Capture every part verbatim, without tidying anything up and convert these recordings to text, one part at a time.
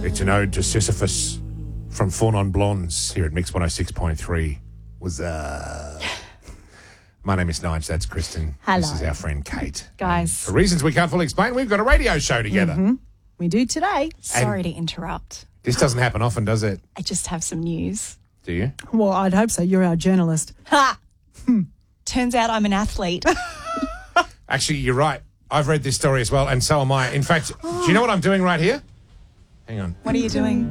It's an ode to Sisyphus from Four Non Blondes here at Mix one oh six point three. Was uh My name is Nige, that's Kristen. Hello. This is our friend Kate. Guys. For reasons we can't fully explain, we've got a radio show together. Mm-hmm. We do today. Sorry to interrupt. This doesn't happen often, does it? I just have some news. Do you? Well, I'd hope so. You're our journalist. Ha! Turns out I'm an athlete. Actually, you're right. I've read this story as well, and so am I. In fact, do you know what I'm doing right here? Hang on. What are you doing?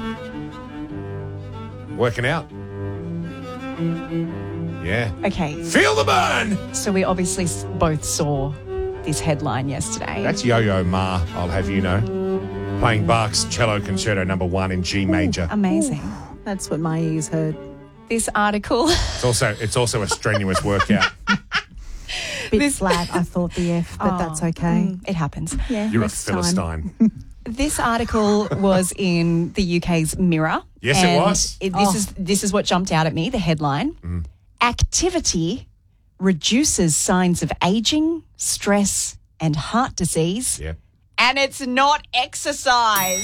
Working out. Yeah. Okay, Feel the burn! so we obviously s- both saw this headline yesterday. That's Yo-Yo Ma, I'll have you know. Playing Bach's Cello Concerto number one in G major. Amazing. That's what my ears heard. This article, It's also it's also a strenuous workout. Bit This- flat, I thought, the F, but Oh, that's okay. mm, it happens. Yeah, You're a next time. Philistine. This article was in the U K's Mirror. Yes, it and was. It, this Oh. is this is what jumped out at me. The headline: Activity reduces signs of aging, stress, and heart disease, Yeah. and it's not exercise.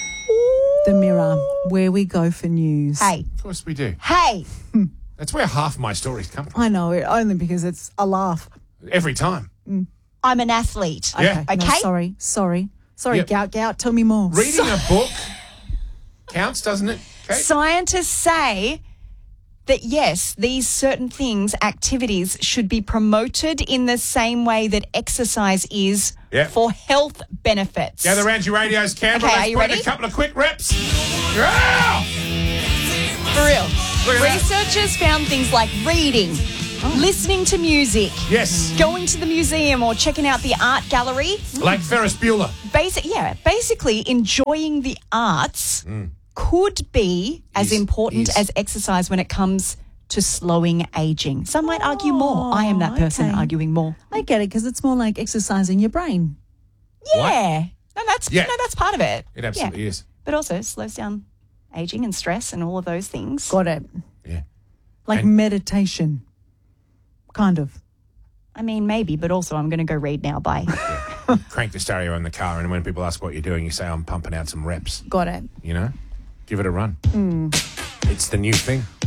The Mirror, where we go for news. Hey, Of course we do. hey! That's where half my stories come from. I know, it only because it's a laugh. Every time. I'm an athlete. Yeah. Okay, no, Okay. sorry, sorry. Sorry, Yep. Gout Gout, tell me more. Reading a book counts, doesn't it? Kate? Scientists say that yes, these certain things, activities, should be promoted in the same way that exercise is Yeah. for health benefits. Gather around your radios, Canberra. Okay, are Let's you put in ready? a couple of quick reps. Yeah! For real. Look at that. Researchers found things like reading, listening to music, Yes. going to the museum or checking out the art gallery. Like Ferris Bueller. Basic, yeah, basically enjoying the arts could be as Is- important is. as exercise when it comes to slowing aging. Some might argue more. I am that person okay. arguing more. I get it, because it's more like exercising your brain. Yeah. No, that's Yeah. no, that's part of it. It absolutely Yeah. is. But also slows down aging and stress and all of those things. Got it. Yeah. Like And- meditation. Kind of. I mean, maybe, but also I'm going to go read now. Bye. Crank the stereo in the car, and when people ask what you're doing, you say, I'm pumping out some reps. Got it. You know? Give it a run. It's the new thing.